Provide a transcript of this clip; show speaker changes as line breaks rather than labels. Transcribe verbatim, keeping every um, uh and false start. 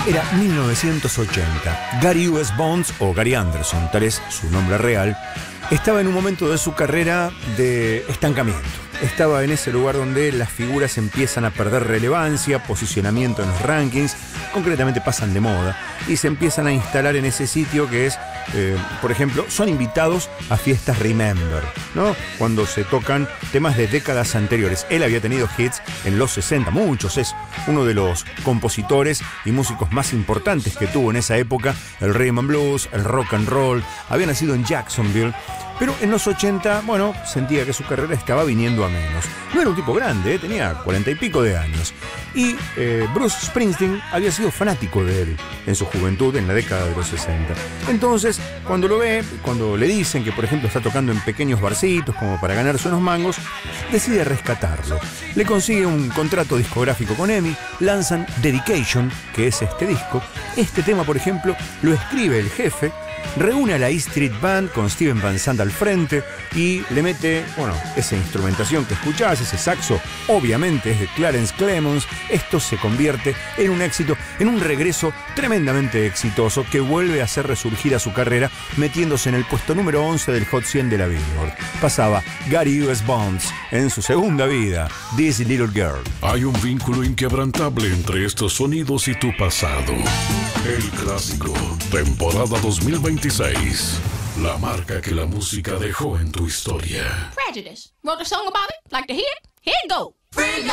Era mil novecientos ochenta. Gary U S Bonds, o Gary Anderson, tal es su nombre real, estaba en un momento de su carrera de estancamiento. Estaba en ese lugar donde las figuras empiezan a perder relevancia, posicionamiento en los rankings, concretamente pasan de moda, y se empiezan a instalar en ese sitio que es, eh, por ejemplo, son invitados a fiestas Remember, ¿no? Cuando se tocan temas de décadas anteriores. Él había tenido hits en los sesenta, muchos, es uno de los compositores y músicos más importantes que tuvo en esa época el rhythm and blues, el rock and roll. Había nacido en Jacksonville, pero en los ochenta, bueno, sentía que su carrera estaba viniendo a menos. No era un tipo grande, ¿eh? Tenía cuarenta y pico de años. Y eh, Bruce Springsteen había sido fanático de él en su juventud, en la década de los sesenta. Entonces, cuando lo ve, cuando le dicen que, por ejemplo, está tocando en pequeños barcitos como para ganarse unos mangos, decide rescatarlo. Le consigue un contrato discográfico con EMI, lanzan Dedication, que es este disco. Este tema, por ejemplo, lo escribe el jefe, reúne a la E Street Band con Steven Van Zandt al frente y le mete, bueno, esa instrumentación que escuchás, ese saxo, obviamente es de Clarence Clemons. Esto se convierte en un éxito, en un regreso tremendamente exitoso que vuelve a hacer resurgir a su carrera, metiéndose en el puesto número once del Hot cien de la Billboard. Pasaba Gary U S Bonds en su segunda vida, This Little Girl.
Hay un vínculo inquebrantable entre estos sonidos y tu pasado. El clásico, temporada dos mil veintiséis. La marca que la música dejó en tu historia.
Prejudice. Wrote a song about it? Like to hear it? Here it go. Free